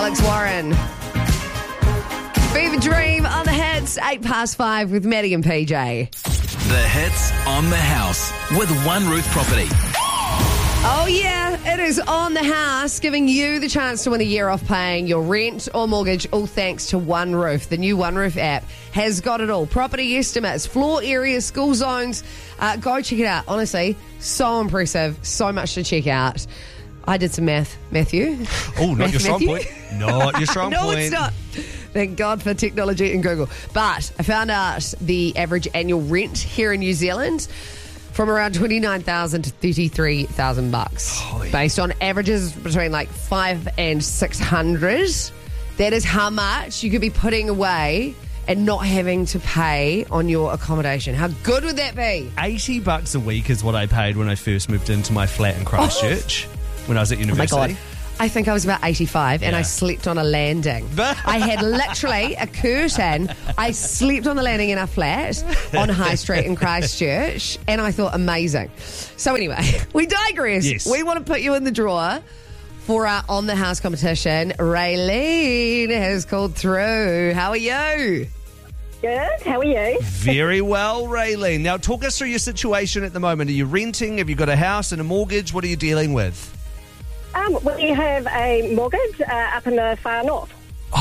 Alex Warren. Fever Dream on the hits, 5:08 with Maddie and PJ. The hits on the house with One Roof Property. Oh yeah, it is on the house, giving you the chance to win a year off paying your rent or mortgage, all thanks to One Roof. The new One Roof app has got it all. Property estimates, floor areas, school zones. Go check it out. Honestly, so impressive. So much to check out. I did some math, Matthew. Oh, not your strong point. Not your strong No, point. it's not. Thank God for technology and Google. But I found out the average annual rent here in New Zealand from around $29,000 to $33,000, based on averages between like 500 and 600. That is how much you could be putting away and not having to pay on your accommodation. How good would that be? $80 a week is what I paid when I first moved into my flat in Christchurch when I was at Oh my university. God. I think I was about 85 and Yeah. I slept on a landing. I had literally a curtain. I slept on the landing in our flat on High Street in Christchurch, and I thought, amazing. So anyway, we digress. Yes. We want to put you in the drawer for our On the House competition. Raylene has called through. How are you? Good. How are you? Very well, Raylene. Now, talk us through your situation at the moment. Are you renting? Have you got a house and a mortgage? What are you dealing with? We have a mortgage up in the far north.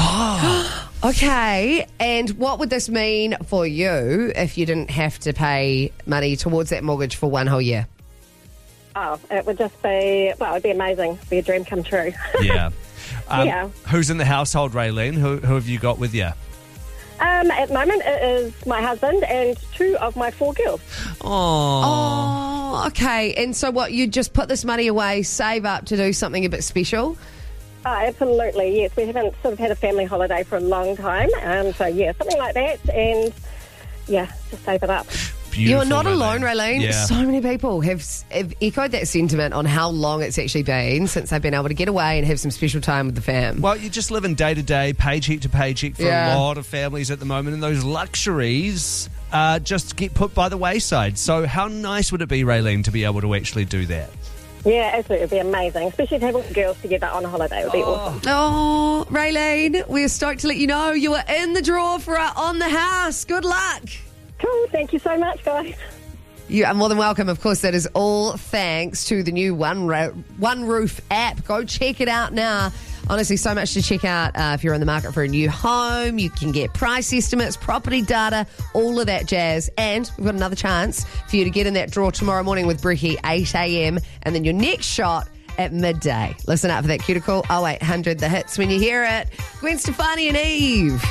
Okay, and what would this mean for you if you didn't have to pay money towards that mortgage for one whole year? Oh, it would just be, well, it'd be amazing. It'd be a dream come true. Yeah. Yeah. Who's in the household, Raylene? Who have you got with you? At the moment, it is my husband and 2 of my 4 girls. Oh, okay. And so what, you just put this money away, save up to do something a bit special? Oh, absolutely, yes. We haven't sort of had a family holiday for a long time. So, yeah, something like that. And, yeah, just save it up. You're Beautiful, not alone, Raylene. Yeah. So many people have echoed that sentiment on how long it's actually been since they've been able to get away and have some special time with the fam. Well, you're just living day to day, paycheck to paycheck for Yeah. a lot of families at the moment, and those luxuries just get put by the wayside. So how nice would it be, Raylene, to be able to actually do that? Yeah, absolutely. It'd be amazing. Especially to have all the girls together on a holiday. It would be awesome. Oh, Raylene, we're stoked to let you know you are in the draw for our On the House. Good luck. Cool. Thank you so much, guys. You are more than welcome. Of course, that is all thanks to the new One Roof app. Go check it out now. Honestly, so much to check out if you're in the market for a new home. You can get price estimates, property data, all of that jazz. And we've got another chance for you to get in that draw tomorrow morning with Brekkie, 8 a.m. And then your next shot at midday. Listen out for that cuticle. 0800 The Hits when you hear it. Gwen Stefani and Eve.